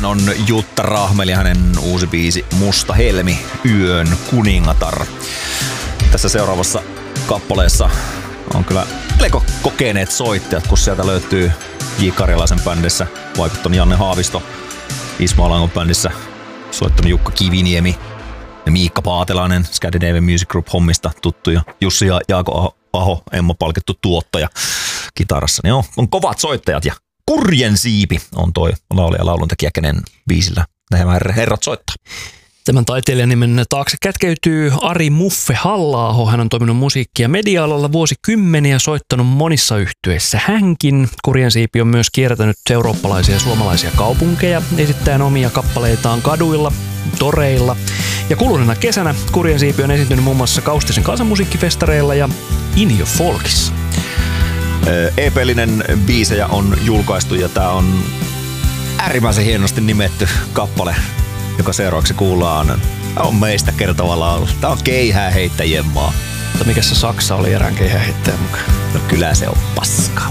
on Jutta Rahmeli ja hänen uusi biisi Musta Helmi, Yön kuningatar. Tässä seuraavassa kappaleessa on kyllä melko kokeneet soittajat, kun sieltä löytyy J. Karjalaisen bändissä vaikuttanut Janne Haavisto, Ismo Alangon bändissä soittanut Jukka Kiviniemi ja Miikka Paatelainen Scandinavian Music Group -hommista tuttu ja Jussi ja Jaako Aho, Emma-palkittu tuottaja kitarassa. Niin on kovat soittajat ja Kurjen siipi on toi laulija ja lauluntekijä, kenen biisillä nämä herrat soittaa. Tämän taiteilijan nimen taakse kätkeytyy Ari Muffe Halla-aho. Hän on toiminut musiikki- ja media-alalla vuosikymmeniä ja soittanut monissa yhtyeissä. Hänkin, Kurjen siipi, on myös kiertänyt eurooppalaisia ja suomalaisia kaupunkeja esittäen omia kappaleitaan kaduilla, toreilla. Ja kuluneena kesänä Kurjen siipi on esiintynyt muun muassa Kaustisen kansanmusiikkifestareilla ja In Your Folkissa. EP-linen biisejä on julkaistu ja tää on äärimmäisen hienosti nimetty kappale, joka seuraavaksi kuullaan. Tää on meistä kertova laulu. Tää on keihääheittäjien maa. Mutta mikä se Saksa oli erään keihääheittäjän mukaan? No kyllä se on paskaa.